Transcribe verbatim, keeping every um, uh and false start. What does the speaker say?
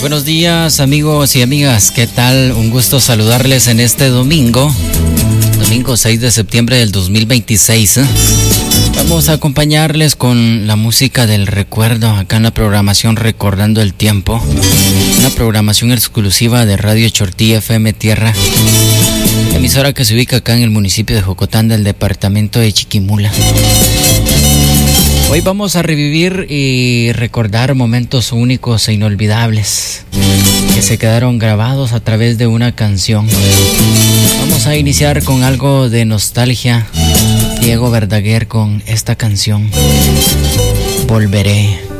Buenos días, amigos y amigas, ¿qué tal? Un gusto saludarles en este domingo, domingo seis de septiembre del dos mil veintiséis. ¿eh? Vamos a acompañarles con la música del recuerdo acá en la programación Recordando el Tiempo, una programación exclusiva de Radio Chortí F M Tierra, emisora que se ubica acá en el municipio de Jocotán del departamento de Chiquimula. Hoy vamos a revivir y recordar momentos únicos e inolvidables que se quedaron grabados a través de una canción. Vamos a iniciar con algo de nostalgia. Diego Verdaguer con esta canción, Volveré.